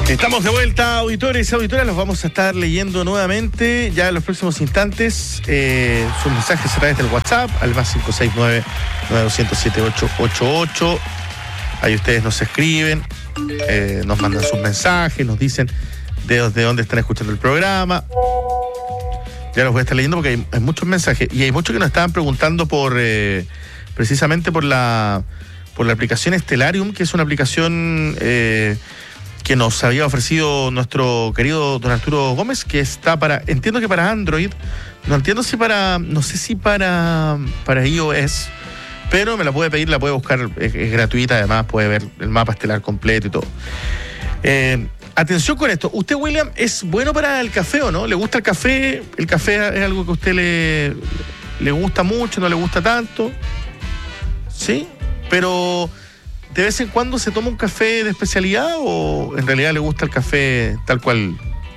Estamos de vuelta, auditores y auditoras. Los vamos a estar leyendo nuevamente ya en los próximos instantes. Sus mensajes a través del WhatsApp al más 569-9207-888. Ahí ustedes nos escriben, nos mandan sus mensajes, nos dicen de dónde están escuchando el programa. Ya los voy a estar leyendo porque hay muchos mensajes. Y hay muchos que nos estaban preguntando precisamente por la aplicación Stellarium, que es una aplicación que nos había ofrecido nuestro querido don Arturo Gómez, que está entiendo que para Android, no sé si para iOS, pero me la puede pedir, la puede buscar, es gratuita, además puede ver el mapa estelar completo y todo. Atención con esto, ¿usted, William, es bueno para el café o no? ¿Le gusta el café? ¿El café es algo que a usted le gusta mucho, no le gusta tanto? ¿Sí? Pero ¿de vez en cuando se toma un café de especialidad o en realidad le gusta el café tal cual,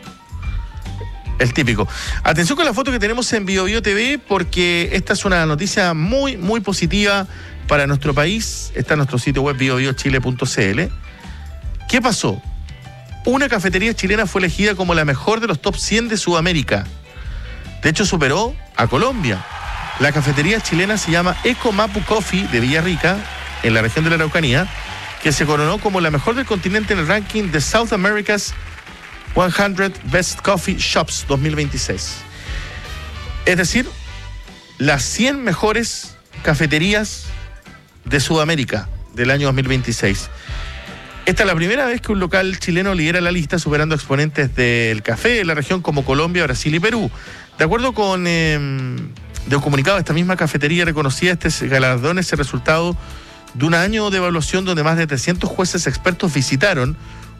el típico? Atención con la foto que tenemos en BioBio TV, porque esta es una noticia muy, muy positiva para nuestro país. Está en nuestro sitio web biobiochile.cl. ¿Qué pasó? Una cafetería chilena fue elegida como la mejor de los top 100 de Sudamérica. De hecho, superó a Colombia. La cafetería chilena se llama Ecomapu Coffee de Villarrica, en la región de la Araucanía, que se coronó como la mejor del continente en el ranking de South America's 100 Best Coffee Shops 2026. Es decir, las 100 mejores cafeterías de Sudamérica del año 2026. Esta es la primera vez que un local chileno lidera la lista, superando exponentes del café de la región como Colombia, Brasil y Perú. De acuerdo con de un comunicado de esta misma cafetería reconocida, este galardón es el resultado de un año de evaluación donde más de 300 jueces expertos visitaron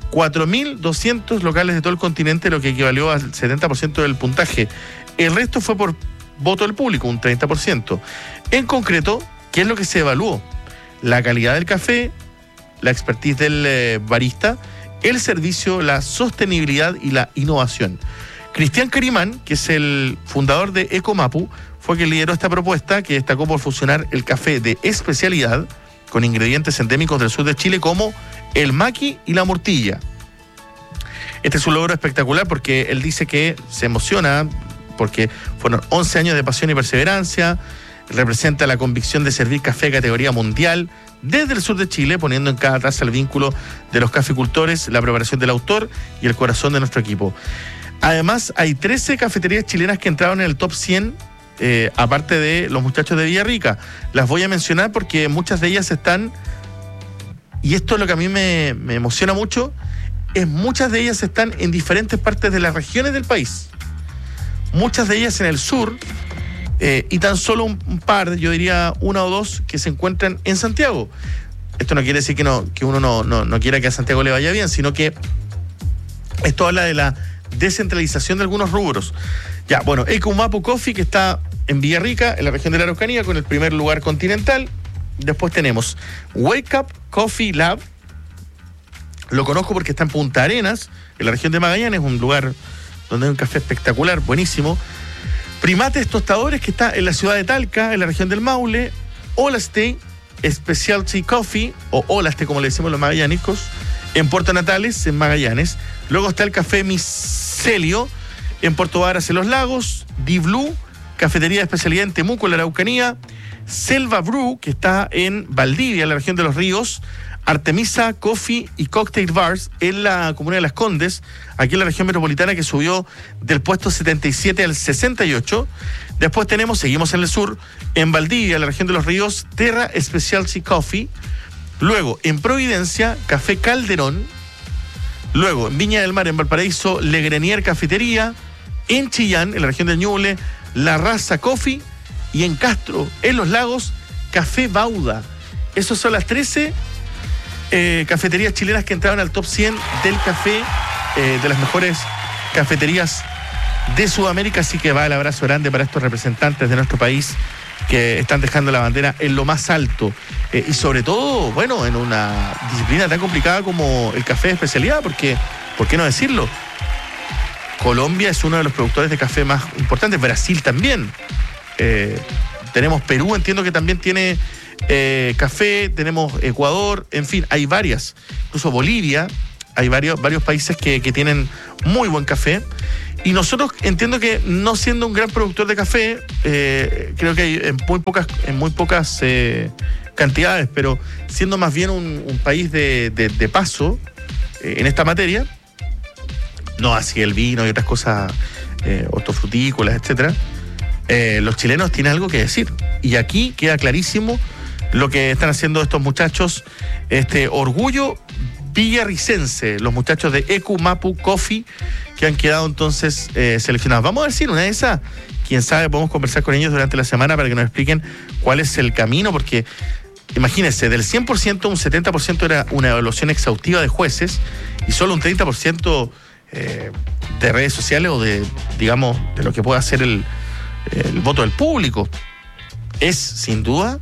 4.200 locales de todo el continente, lo que equivalió al 70% del puntaje. El resto fue por voto del público, un 30%. En concreto, ¿qué es lo que se evaluó? La calidad del café, la expertise del barista, el servicio, la sostenibilidad y la innovación. Cristian Carimán, que es el fundador de Ecomapu, fue quien lideró esta propuesta, que destacó por fusionar el café de especialidad con ingredientes endémicos del sur de Chile como el maqui y la mortilla. Este es un logro espectacular porque él dice que se emociona porque fueron 11 años de pasión y perseverancia, representa la convicción de servir café de categoría mundial desde el sur de Chile, poniendo en cada taza el vínculo de los caficultores, la preparación del autor y el corazón de nuestro equipo. Además, hay 13 cafeterías chilenas que entraron en el top 100, aparte de los muchachos de Villarrica. Las voy a mencionar porque muchas de ellas están, y esto es lo que a mí me emociona mucho, muchas de ellas están en diferentes partes de las regiones del país. Muchas de ellas en el sur, y tan solo un par, yo diría una o dos, que se encuentran en Santiago. Esto no quiere decir que uno no quiera que a Santiago le vaya bien, sino que esto habla de la descentralización de algunos rubros. Ya, bueno, Ecomapu Coffee, que está en Villarrica, en la región de la Araucanía, con el primer lugar continental. Después tenemos Wake Up Coffee Lab. Lo conozco porque está en Punta Arenas, en la región de Magallanes, un lugar donde hay un café espectacular, buenísimo. Primates Tostadores, que está en la ciudad de Talca, en la región del Maule. Olaste Specialty Coffee, o Olaste, como le decimos los magallánicos, en Puerto Natales, en Magallanes. Luego está el Café Micelio, en Puerto Varas, en Los Lagos. Di-Blue, cafetería de especialidad en Temuco, en la Araucanía. Selva Brew, que está en Valdivia, en la región de Los Ríos. Artemisa Coffee y Cocktail Bars en la comuna de Las Condes, aquí en la región metropolitana, que subió del puesto 77 al 68. Después seguimos en el sur, en Valdivia, en la región de Los Ríos, Terra Specialty Coffee. Luego, en Providencia, Café Calderón. Luego, en Viña del Mar, en Valparaíso, Le Grenier Cafetería. En Chillán, en la región del Ñuble, La Raza Coffee. Y en Castro, en Los Lagos, Café Bauda. Esas son las 13 cafeterías chilenas que entraron al top 100 del café, de las mejores cafeterías de Sudamérica. Así que va el abrazo grande para estos representantes de nuestro país que están dejando la bandera en lo más alto, y sobre todo, bueno, en una disciplina tan complicada como el café de especialidad, porque, ¿por qué no decirlo? Colombia es uno de los productores de café más importantes, Brasil también. Tenemos Perú, entiendo que también tiene café, tenemos Ecuador, en fin, hay varias. Incluso Bolivia Hay varios países que tienen muy buen café. Y nosotros, entiendo que no siendo un gran productor de café, creo que hay en muy pocas cantidades, pero siendo más bien un país de paso en esta materia, no así el vino y otras cosas hortofrutícolas, etcétera, los chilenos tienen algo que decir. Y aquí queda clarísimo lo que están haciendo estos muchachos, orgullo villarricense, los muchachos de Ecu Mapu Coffee, que han quedado entonces seleccionados. Vamos a ver si en una de esas, quién sabe, podemos conversar con ellos durante la semana para que nos expliquen cuál es el camino, porque imagínense, del 100%, un 70% era una evaluación exhaustiva de jueces y solo un 30% de redes sociales o de lo que pueda hacer el voto del público. Es sin duda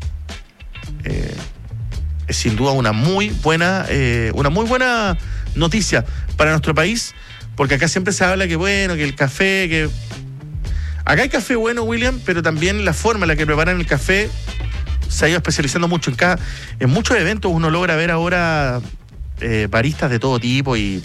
una muy buena noticia para nuestro país, porque acá siempre se habla que el café, que acá hay café bueno, William, pero también la forma en la que preparan el café se ha ido especializando mucho. En muchos eventos uno logra ver ahora baristas de todo tipo y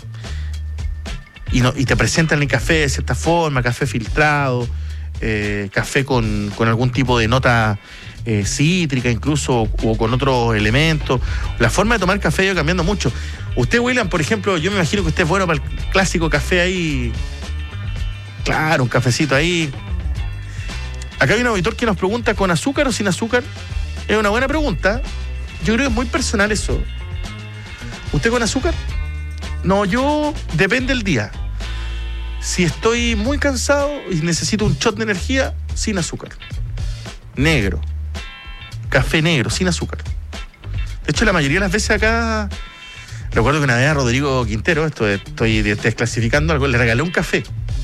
te presentan el café de cierta forma, café filtrado, café con algún tipo de nota cítrica incluso, o con otros elementos. La forma de tomar café ha ido cambiando mucho. Usted, William, por ejemplo, yo me imagino que usted es bueno para el clásico café ahí. Claro, un cafecito ahí. Acá hay un auditor que nos pregunta, ¿con azúcar o sin azúcar? Es una buena pregunta. Yo creo que es muy personal eso. ¿Usted con azúcar? No, yo depende del día. Si estoy muy cansado y necesito un shot de energía, sin azúcar. Negro. Café negro, sin azúcar. De hecho, la mayoría de las veces acá, recuerdo que una vez a Rodrigo Quintero, estoy desclasificando algo, le regalé un café.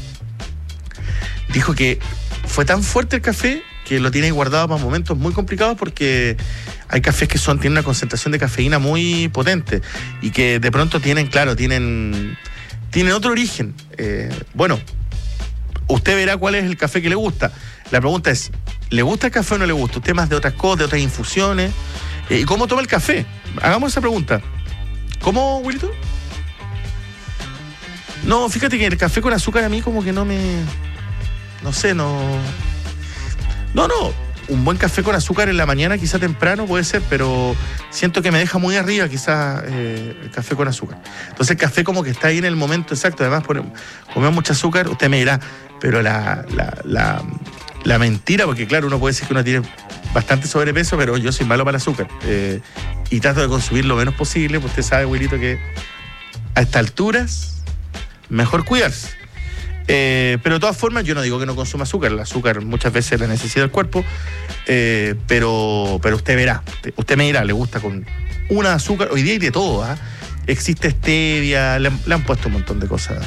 Dijo que fue tan fuerte el café que lo tiene guardado para momentos muy complicados, porque hay cafés que tienen una concentración de cafeína muy potente y que de pronto tienen otro origen. Bueno, usted verá cuál es el café que le gusta. La pregunta es, ¿le gusta el café o no le gusta? ¿Usted más de otras cosas, de otras infusiones? ¿Y cómo toma el café? Hagamos esa pregunta. ¿Cómo, Wilito? No, fíjate que el café con azúcar a mí como que no me... No sé, no... No, un buen café con azúcar en la mañana, quizá temprano puede ser, pero siento que me deja muy arriba quizá el café con azúcar. Entonces el café como que está ahí en el momento exacto. Además, comemos mucho azúcar, usted me dirá, pero la mentira, porque claro, uno puede decir que uno tiene bastante sobrepeso, pero yo soy malo para el azúcar. Y trato de consumir lo menos posible, pues usted sabe, Wilito, que a estas alturas mejor cuidarse. Pero de todas formas, yo no digo que no consuma azúcar. El azúcar muchas veces la necesita el cuerpo, pero usted verá, usted me dirá, le gusta con una azúcar. Hoy día hay de todo, ¿eh? Existe stevia, le han puesto un montón de cosas.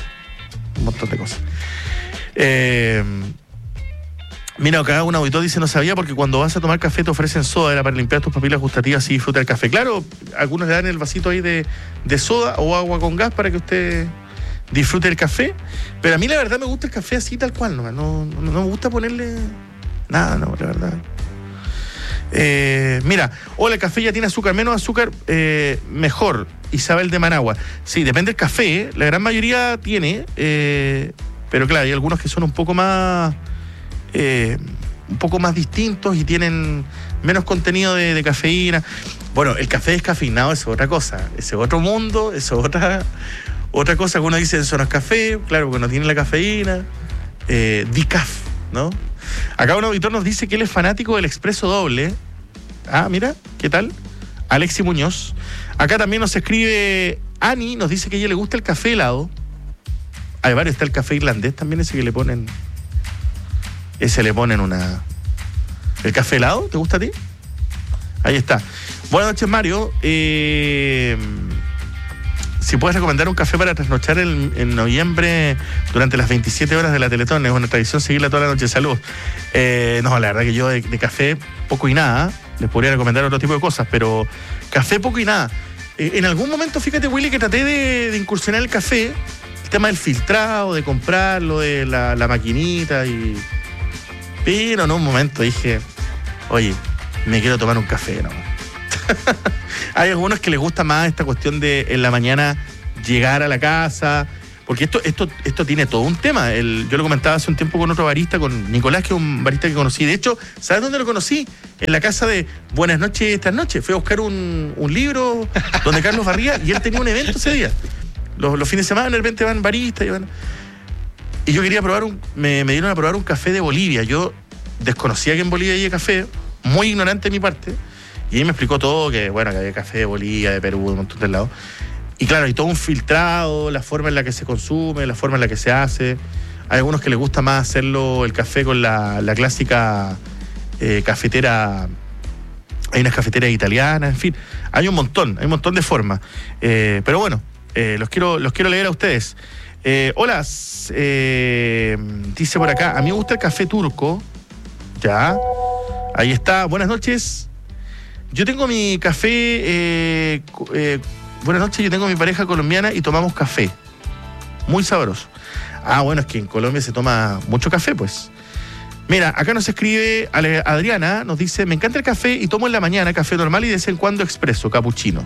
Mira, acá un auditor dice, no sabía, porque cuando vas a tomar café te ofrecen soda, era para limpiar tus papilas gustativas y disfrutar el café. Claro, algunos le dan el vasito ahí de soda o agua con gas para que usted disfrute el café, pero a mí la verdad me gusta el café así tal cual, no me gusta ponerle nada, no, la verdad. Mira, hola, el café ya tiene azúcar, menos azúcar, mejor. Isabel de Managua. Sí, depende del café, la gran mayoría tiene, pero claro, hay algunos que son un poco más distintos y tienen menos contenido de cafeína. Bueno, el café descafeinado es otra cosa, ese es otro mundo, es otra cosa que uno dice, eso no es café, claro, porque no tiene la cafeína. Decaf, ¿no? Acá un auditor nos dice que él es fanático del expreso doble. Ah, mira, ¿qué tal? Alexi Muñoz. Acá también nos escribe Ani, nos dice que a ella le gusta el café helado. Hay varios, está el café irlandés también, ese le ponen una... ¿El café helado? ¿Te gusta a ti? Ahí está. Buenas noches, Mario. Si puedes recomendar un café para trasnochar en noviembre durante las 27 horas de la Teletón, es una tradición seguirla toda la noche. Saludos. No, la verdad que yo de café poco y nada. Les podría recomendar otro tipo de cosas, pero café poco y nada. En algún momento, fíjate, Willy, que traté de incursionar el café, el tema del filtrado, de comprarlo, de la maquinita, pero en un momento dije, oye, me quiero tomar un café, ¿no? Hay algunos que les gusta más esta cuestión de en la mañana llegar a la casa, porque esto tiene todo un tema. Yo lo comentaba hace un tiempo con otro barista, con Nicolás, que es un barista que conocí. De hecho, ¿sabes dónde lo conocí? En la casa de Buenas noches esta noche. Fui a buscar un libro donde Carlos barría y él tenía un evento ese día. Los fines de semana de repente van baristas y yo quería probar me dieron a probar un café de Bolivia. Yo desconocía que en Bolivia había café, muy ignorante de mi parte, y ahí me explicó todo, que había café de Bolivia, de Perú, de un montón de lados. Y claro, hay todo un filtrado, la forma en la que se consume, la forma en la que se hace. Hay algunos que les gusta más hacerlo el café con la clásica cafetera. Hay unas cafeteras italianas, en fin. Hay un montón de formas. Pero bueno, los quiero leer a ustedes. Hola, dice por acá, a mí me gusta el café turco. Ya, ahí está. Buenas noches. Yo tengo mi café... buenas noches, yo tengo mi pareja colombiana y tomamos café. Muy sabroso. Bueno, es que en Colombia se toma mucho café, pues. Mira, acá nos escribe Adriana, nos dice, me encanta el café y tomo en la mañana café normal y de vez en cuando expreso, cappuccino.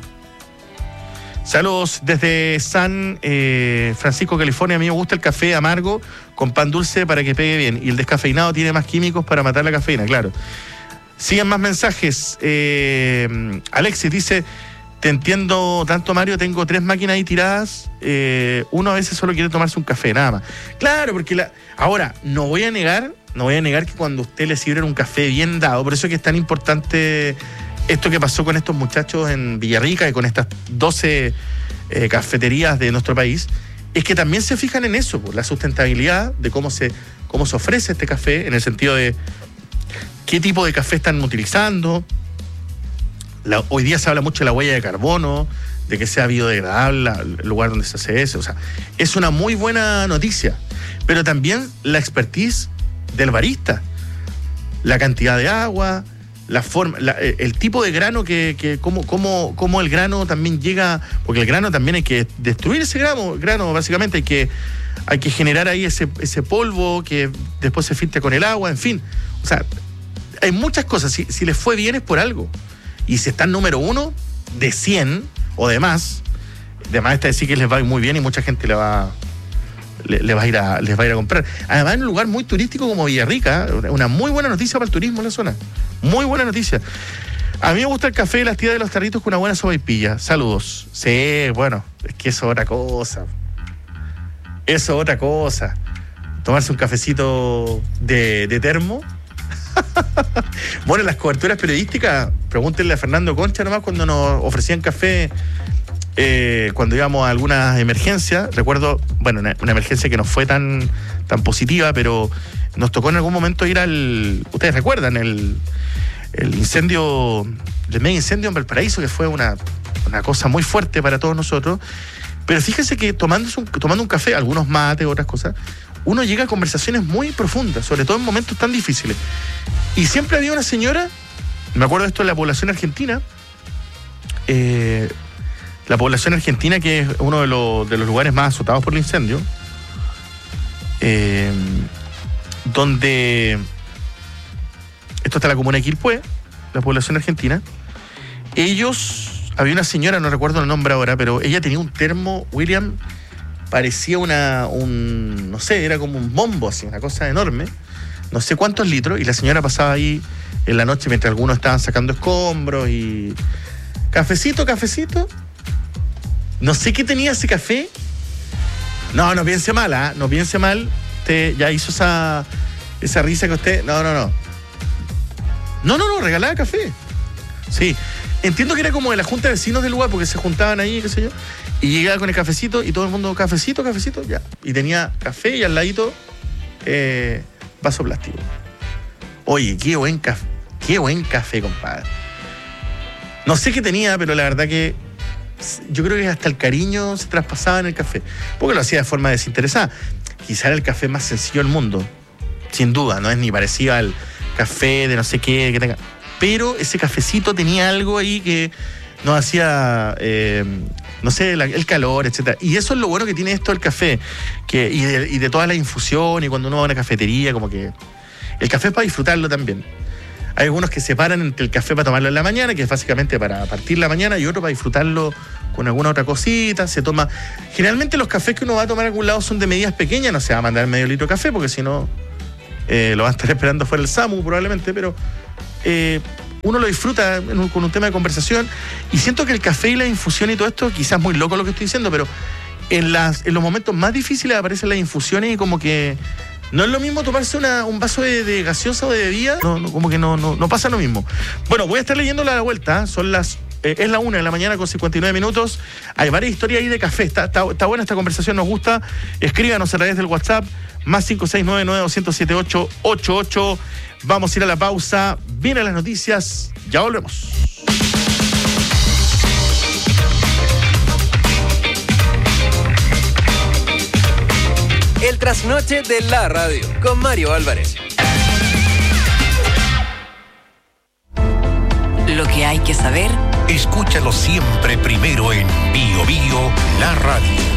Saludos desde San Francisco, California. A mí me gusta el café amargo con pan dulce para que pegue bien. Y el descafeinado tiene más químicos para matar la cafeína, claro. Siguen más mensajes. Alexis dice, te entiendo tanto, Mario, tengo 3 máquinas ahí tiradas. Uno a veces solo quiere tomarse un café, nada más. Claro, porque ahora, no voy a negar que cuando a usted le sirven un café bien dado, por eso es que es tan importante esto que pasó con estos muchachos en Villarrica y con estas 12 cafeterías de nuestro país, es que también se fijan en eso, por la sustentabilidad de cómo se ofrece este café, en el sentido de qué tipo de café están utilizando. Hoy día se habla mucho de la huella de carbono, de que sea biodegradable el lugar donde se hace eso. O sea, es una muy buena noticia. Pero también la expertise del barista, la cantidad de agua, la forma, el tipo de grano cómo el grano también llega, porque el grano también hay que destruir ese grano básicamente hay que generar ahí ese polvo que después se filtra con el agua, en fin. O sea, hay muchas cosas. Si les fue bien es por algo. Y si están número 1 de 100 o de más está decir que les va muy bien y mucha gente les va a ir a comprar. Además, en un lugar muy turístico como Villarrica, una muy buena noticia para el turismo en la zona. Muy buena noticia. A mí me gusta el café de las tías de los tarritos con una buena sopaipilla. Saludos. Sí, bueno, es que eso es otra cosa. Eso es otra cosa. Tomarse un cafecito de termo. Bueno, las coberturas periodísticas, pregúntenle a Fernando Concha nomás cuando nos ofrecían café cuando íbamos a algunas emergencias. Recuerdo, bueno, una emergencia que no fue tan positiva, pero nos tocó en algún momento ir ustedes recuerdan, el incendio, el mega incendio en Valparaíso, que fue una cosa muy fuerte para todos nosotros. Pero fíjense que tomando un café, algunos mates, otras cosas, uno llega a conversaciones muy profundas, sobre todo en momentos tan difíciles. Y siempre había una señora, me acuerdo de esto de la población argentina, que es uno de los lugares más azotados por el incendio, donde, esto está en la comuna de Quilpué, la población argentina, había una señora, no recuerdo el nombre ahora, pero ella tenía un termo, William, parecía no sé, era como un bombo así, una cosa enorme, no sé cuántos litros, y la señora pasaba ahí en la noche mientras algunos estaban sacando escombros y... Cafecito, no sé qué tenía ese café. No piense mal, no piense mal, usted ya hizo esa risa que usted... No, regalaba café. Sí, entiendo que era como de la junta de vecinos del lugar, porque se juntaban ahí, qué sé yo, y llegaba con el cafecito y todo el mundo, cafecito, ya. Y tenía café y al ladito vaso plástico. Oye, qué buen café, compadre. No sé qué tenía, pero la verdad que yo creo que hasta el cariño se traspasaba en el café, porque lo hacía de forma desinteresada. Quizá era el café más sencillo del mundo, sin duda, no es ni parecido al café de no sé qué que tenga, pero ese cafecito tenía algo ahí que nos hacía, no sé, el calor, etcétera. Y eso es lo bueno que tiene esto del café, y de toda la infusión, y cuando uno va a una cafetería, como que el café es para disfrutarlo también. Hay algunos que separan entre el café para tomarlo en la mañana, que es básicamente para partir la mañana, y otro para disfrutarlo con alguna otra cosita. Se toma. Generalmente los cafés que uno va a tomar a algún lado son de medidas pequeñas, no se va a mandar medio litro de café, porque si no lo va a estar esperando fuera el SAMU probablemente, pero uno lo disfruta con un tema de conversación. Y siento que el café y la infusión y todo esto, quizás muy loco lo que estoy diciendo, pero en los momentos más difíciles aparecen las infusiones y como que no es lo mismo tomarse un vaso de gaseosa o de bebida, como que no pasa lo mismo. Bueno, voy a estar leyéndola a la vuelta, es la 1 de la mañana con 59 minutos. Hay varias historias ahí de café. Está buena esta conversación, nos gusta. Escríbanos a través del WhatsApp, más 569-900-7888. Vamos a ir a la pausa. Vienen las noticias. Ya volvemos. El trasnoche de la radio con Mario Álvarez. Lo que hay que saber. Escúchalo siempre primero en Bio Bio, la radio.